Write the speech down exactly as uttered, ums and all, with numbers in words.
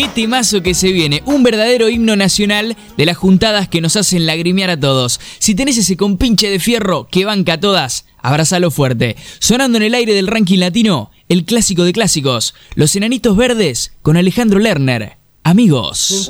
Qué temazo que se viene, un verdadero himno nacional de las juntadas que nos hacen lagrimear a todos. Si tenés ese compinche de fierro que banca a todas, abrazalo fuerte. Sonando en el aire del ranking latino, el clásico de clásicos, Los Enanitos Verdes con Alejandro Lerner. Amigos.